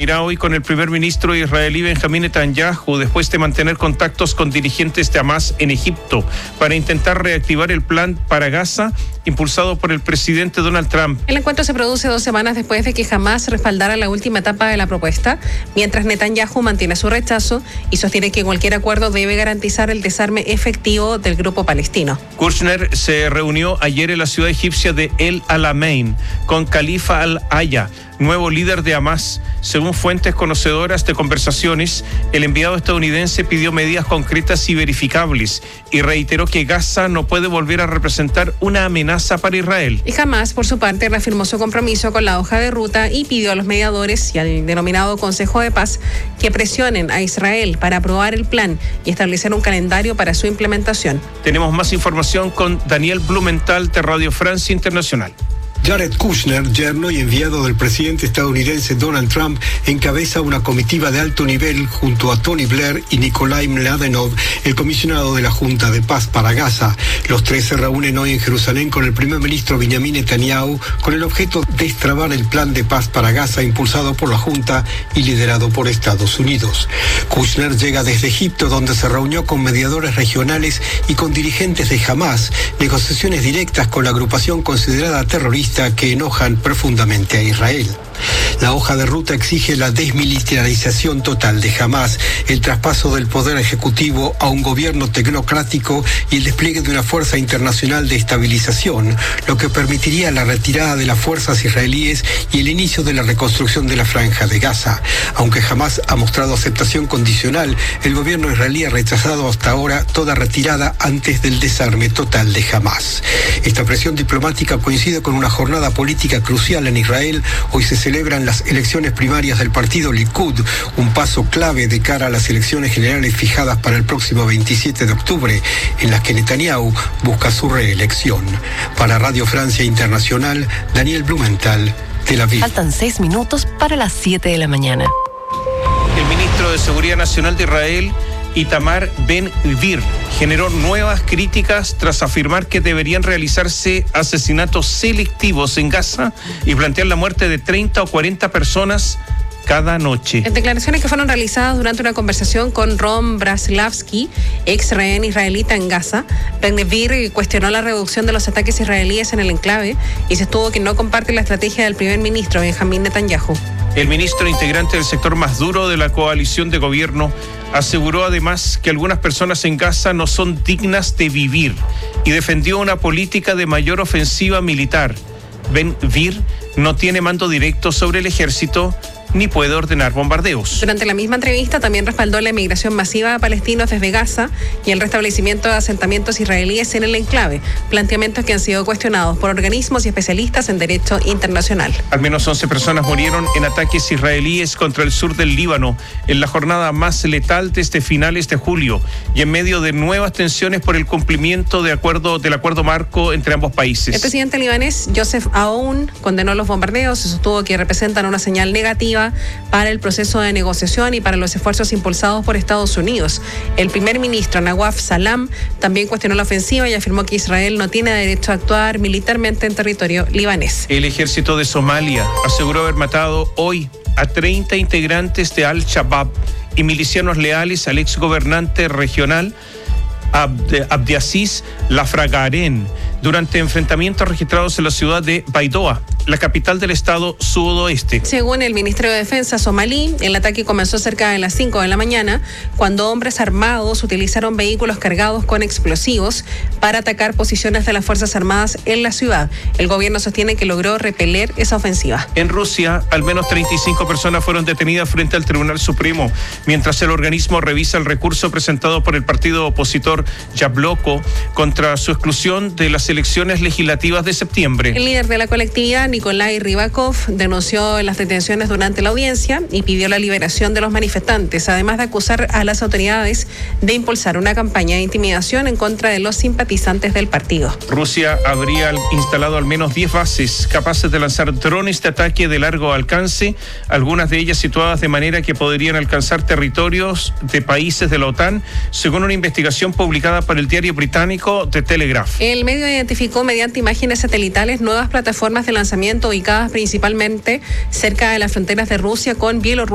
reunirá hoy con el primer ministro israelí Benjamín Netanyahu después de mantener contactos con dirigentes de Hamás en Egipto para intentar reactivar el plan para Gaza impulsado por el presidente Donald Trump. El encuentro se produce 2 semanas después de que Hamás respaldara la última etapa de la propuesta, mientras Netanyahu mantiene su rechazo y sostiene que cualquier acuerdo debe garantizar el desarme efectivo del grupo palestino. Kushner se reunió ayer en la ciudad egipcia de El Alamein con Khalifa al-Haya, nuevo líder de Hamás. Según fuentes conocedoras de conversaciones, el enviado estadounidense pidió medidas concretas y verificables y reiteró que Gaza no puede volver a representar una amenaza para Israel. Y Hamás, por su parte, reafirmó su compromiso con la hoja de ruta y pidió a los mediadores y al denominado Consejo de Paz que presionen a Israel para aprobar el plan y establecer un calendario para su implementación. Tenemos más información con Daniel Blumenthal de Radio Francia Internacional. Jared Kushner, yerno y enviado del presidente estadounidense Donald Trump, encabeza una comitiva de alto nivel junto a Tony Blair y Nikolai Mladenov, el comisionado de la Junta de Paz para Gaza. Los tres se reúnen hoy en Jerusalén con el primer ministro Benjamin Netanyahu con el objeto de destrabar el plan de paz para Gaza impulsado por la Junta y liderado por Estados Unidos. Kushner llega desde Egipto, donde se reunió con mediadores regionales y con dirigentes de Hamás, negociaciones directas con la agrupación considerada terrorista que enojan profundamente a Israel. La hoja de ruta exige la desmilitarización total de Hamás, el traspaso del poder ejecutivo a un gobierno tecnocrático y el despliegue de una fuerza internacional de estabilización, lo que permitiría la retirada de las fuerzas israelíes y el inicio de la reconstrucción de la franja de Gaza. Aunque Hamás ha mostrado aceptación condicional, el gobierno israelí ha rechazado hasta ahora toda retirada antes del desarme total de Hamás. Esta presión diplomática coincide con una jornada política crucial en Israel. Hoy se celebran las elecciones primarias del partido Likud, un paso clave de cara a las elecciones generales fijadas para el próximo 27 de octubre, en las que Netanyahu busca su reelección. Para Radio Francia Internacional, Daniel Blumenthal, Tel Aviv. Faltan 6 minutos para las 7 de la mañana. El ministro de Seguridad Nacional de Israel, Itamar Ben-Gvir, generó nuevas críticas tras afirmar que deberían realizarse asesinatos selectivos en Gaza y plantear la muerte de 30 o 40 personas cada noche. En declaraciones que fueron realizadas durante una conversación con Ron Braslavsky, ex rehén israelita en Gaza, Ben-Gvir cuestionó la reducción de los ataques israelíes en el enclave y sostuvo que no comparte la estrategia del primer ministro Benjamín Netanyahu. El ministro integrante del sector más duro de la coalición de gobierno aseguró además que algunas personas en Gaza no son dignas de vivir y defendió una política de mayor ofensiva militar. Ben-Gvir no tiene mando directo sobre el ejército ni puede ordenar bombardeos. Durante la misma entrevista también respaldó la emigración masiva de palestinos desde Gaza y el restablecimiento de asentamientos israelíes en el enclave, planteamientos que han sido cuestionados por organismos y especialistas en derecho internacional. Al menos 11 personas murieron en ataques israelíes contra el sur del Líbano, en la jornada más letal desde finales de julio y en medio de nuevas tensiones por el cumplimiento del acuerdo marco entre ambos países. El presidente libanés, Joseph Aoun, condenó los bombardeos y sostuvo que representan una señal negativa para el proceso de negociación y para los esfuerzos impulsados por Estados Unidos. El primer ministro Nawaf Salam también cuestionó la ofensiva y afirmó que Israel no tiene derecho a actuar militarmente en territorio libanés. El ejército de Somalia aseguró haber matado hoy a 30 integrantes de Al-Shabaab y milicianos leales al exgobernante regional Abdiaziz Lafragaren durante enfrentamientos registrados en la ciudad de Baidoa, la capital del estado sudoeste. Según el Ministerio de Defensa somalí, el ataque comenzó cerca de las 5 de la mañana, cuando hombres armados utilizaron vehículos cargados con explosivos para atacar posiciones de las Fuerzas Armadas en la ciudad. El gobierno sostiene que logró repeler esa ofensiva. En Rusia, al menos 35 personas fueron detenidas frente al Tribunal Supremo, mientras el organismo revisa el recurso presentado por el partido opositor Yabloko contra su exclusión de las elecciones legislativas de septiembre. El líder de la colectividad, Nikolai Rybakov, denunció las detenciones durante la audiencia y pidió la liberación de los manifestantes, además de acusar a las autoridades de impulsar una campaña de intimidación en contra de los simpatizantes del partido. Rusia habría instalado al menos 10 bases capaces de lanzar drones de ataque de largo alcance, algunas de ellas situadas de manera que podrían alcanzar territorios de países de la OTAN, según una investigación publicada por el diario británico The Telegraph. El medio identificó mediante imágenes satelitales nuevas plataformas de lanzamiento ubicadas principalmente cerca de las fronteras de Rusia con Bielorrusia